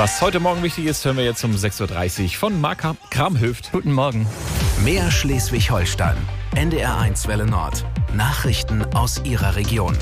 Was heute Morgen wichtig ist, hören wir jetzt um 6.30 Uhr von Marc Kramhöft. Guten Morgen. Mehr Schleswig-Holstein. NDR1 Welle Nord. Nachrichten aus Ihrer Region.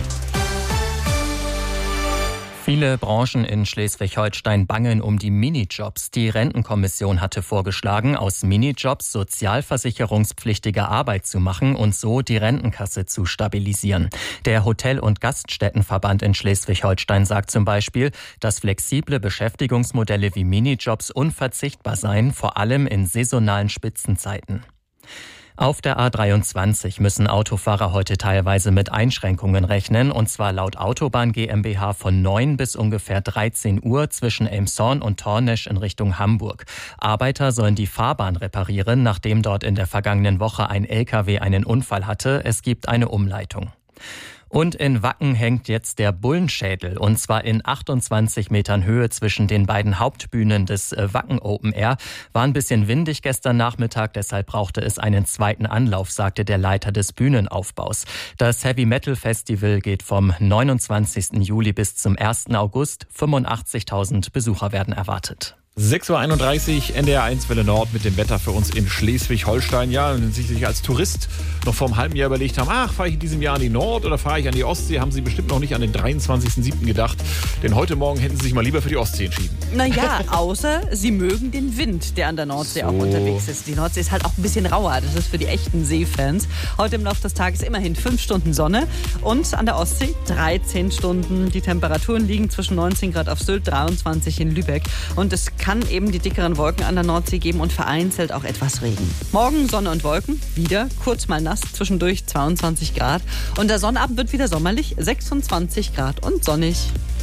Viele Branchen in Schleswig-Holstein bangen um die Minijobs. Die Rentenkommission hatte vorgeschlagen, aus Minijobs sozialversicherungspflichtige Arbeit zu machen und so die Rentenkasse zu stabilisieren. Der Hotel- und Gaststättenverband in Schleswig-Holstein sagt zum Beispiel, dass flexible Beschäftigungsmodelle wie Minijobs unverzichtbar seien, vor allem in saisonalen Spitzenzeiten. Auf der A23 müssen Autofahrer heute teilweise mit Einschränkungen rechnen, und zwar laut Autobahn GmbH von 9 bis ungefähr 13 Uhr zwischen Elmshorn und Tornesch in Richtung Hamburg. Arbeiter sollen die Fahrbahn reparieren, nachdem dort in der vergangenen Woche ein LKW einen Unfall hatte. Es gibt eine Umleitung. Und in Wacken hängt jetzt der Bullenschädel, und zwar in 28 Metern Höhe zwischen den beiden Hauptbühnen des Wacken Open Air. War ein bisschen windig gestern Nachmittag, deshalb brauchte es einen zweiten Anlauf, sagte der Leiter des Bühnenaufbaus. Das Heavy Metal Festival geht vom 29. Juli bis zum 1. August. 85.000 Besucher werden erwartet. 6.31 Uhr, NDR1 Welle Nord mit dem Wetter für uns in Schleswig-Holstein. Ja, wenn Sie sich als Tourist noch vor einem halben Jahr überlegt haben, fahre ich in diesem Jahr an die Nord oder fahre ich an die Ostsee, haben Sie bestimmt noch nicht an den 23.07. gedacht. Denn heute Morgen hätten Sie sich mal lieber für die Ostsee entschieden. Naja, außer Sie mögen den Wind, der an der Nordsee auch unterwegs ist. Die Nordsee ist halt auch ein bisschen rauer. Das ist für die echten Seefans. Heute im Laufe des Tages immerhin 5 Stunden Sonne und an der Ostsee 13 Stunden. Die Temperaturen liegen zwischen 19 Grad auf Sylt, 23 in Lübeck. Und es kann eben die dickeren Wolken an der Nordsee geben und vereinzelt auch etwas Regen. Morgen Sonne und Wolken, wieder kurz mal nass, zwischendurch 22 Grad. Und der Sonnabend wird wieder sommerlich, 26 Grad und sonnig.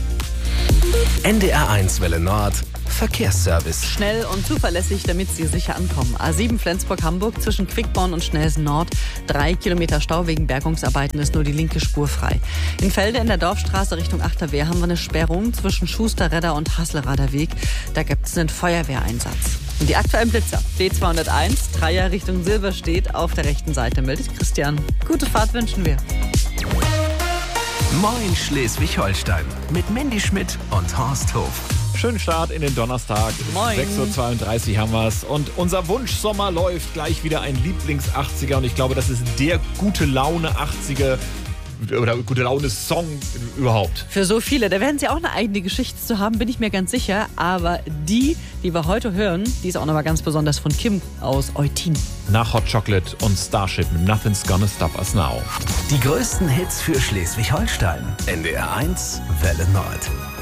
NDR1 Welle Nord. Verkehrsservice. Schnell und zuverlässig, damit Sie sicher ankommen. A7 Flensburg-Hamburg zwischen Quickborn und Schnelsen Nord. 3 Kilometer Stau wegen Bergungsarbeiten, ist nur die linke Spur frei. In Felde in der Dorfstraße Richtung Achterwehr haben wir eine Sperrung zwischen Schusterredder und Haslerader Weg. Da gibt es einen Feuerwehreinsatz. Und die aktuellen Blitzer. D201, Dreier Richtung Silberstedt auf der rechten Seite, meldet Christian. Gute Fahrt wünschen wir. Moin Schleswig-Holstein. Mit Mandy Schmidt und Horst Hof. Schönen Start in den Donnerstag. Moin. 6.32 Uhr haben wir es. Und unser Wunschsommer läuft gleich wieder ein Lieblings-80er. Und ich glaube, das ist der gute Laune 80er oder gute Laune Song überhaupt. Für so viele, da werden Sie auch eine eigene Geschichte zu haben, bin ich mir ganz sicher. Aber die wir heute hören, die ist auch nochmal ganz besonders von Kim aus Eutin. Nach Hot Chocolate und Starship, Nothing's Gonna Stop Us Now. Die größten Hits für Schleswig-Holstein. NDR1 Welle Nord.